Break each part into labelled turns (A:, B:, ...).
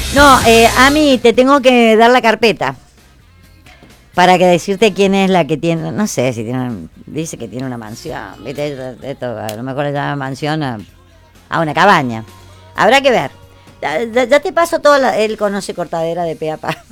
A: No, a mí te tengo que dar la carpeta para que decirte quién es la que tiene, no sé si tiene, dice que tiene una mansión, ¿viste? Esto, a lo mejor le llama mansión a una cabaña. Habrá que ver. Ya te paso todo, él conoce cortadera de pe a pa.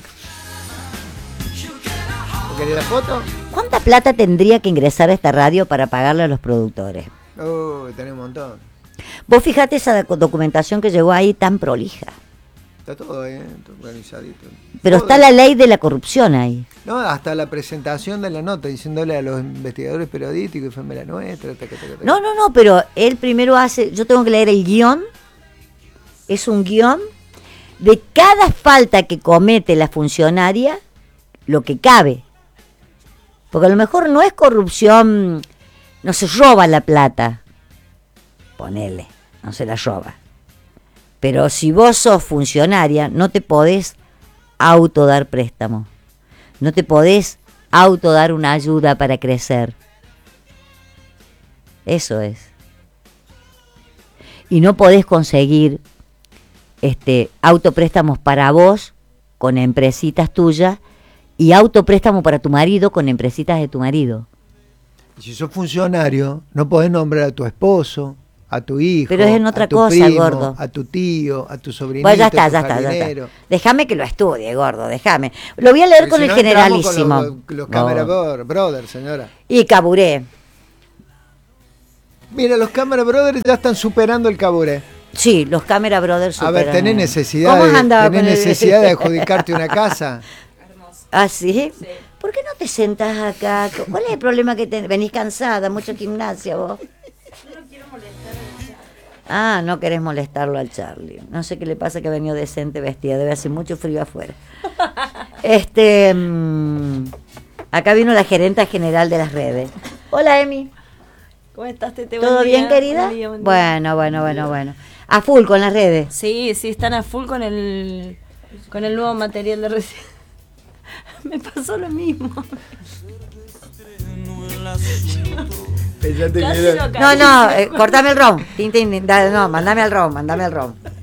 B: ¿Querés la foto?
A: ¿Cuánta plata tendría que ingresar a esta radio para pagarle a los productores?
B: Tenés un montón.
A: Vos fijate esa documentación que llegó ahí tan prolija.
B: Está todo ahí, todo organizadito.
A: Pero
B: todo.
A: está la ley de la corrupción ahí.
B: No, hasta la presentación de la nota, diciéndole a los investigadores periodísticos, fue la nuestra.
A: No, pero él primero hace, yo tengo que leer el guión, es un guión de cada falta que comete la funcionaria, lo que cabe. Porque a lo mejor no es corrupción, no se roba la plata, ponele, no se la roba. Pero si vos sos funcionaria, no te podés autodar préstamo. No te podés autodar una ayuda para crecer. Eso es. Y no podés conseguir autopréstamos para vos con empresitas tuyas y autopréstamo para tu marido con empresitas de tu marido.
B: Y si sos funcionario, no podés nombrar a tu esposo, a tu hijo,
A: pero es en otra
B: a tu
A: cosa,
B: primo,
A: gordo.
B: a tu tío, a tu sobrinito,
A: Bueno, ya
B: a tu
A: está.
B: jardinero.
A: Déjame que lo estudie, gordo, déjame. Lo voy a leer
B: Pero
A: con
B: si
A: el
B: no
A: generalísimo.
B: entramos con los Cámara Brothers, señora.
A: Y Caburé.
B: Mira, los Cámara Brothers ya están superando el Caburé.
A: Sí, los Cámara Brothers
B: A
A: superan.
B: ver, ¿tenés necesidad, de adjudicarte una casa?
A: ¿Ah, sí? ¿Por qué no te sentás acá? ¿Cuál es el problema que tenés? Venís cansada, mucho gimnasia vos.
C: Yo no quiero molestar a Charlie.
A: Ah, no querés molestarlo al Charlie. No sé qué le pasa, que ha venido decente vestida. Debe hacer mucho frío afuera. Acá vino la gerenta general de las redes. Hola, Emi.
C: ¿Cómo estás, Tete?
A: ¿Todo bien, querida?
C: Buen día, buen día.
A: Bueno. A full con las redes.
C: Sí, están a full con el nuevo material de recién. Me pasó lo mismo.
B: Ella te
C: Casi
B: mira.
C: lo acaricio.
A: No, cortame el ron. Tin, tin, tin. No, mandame al ron.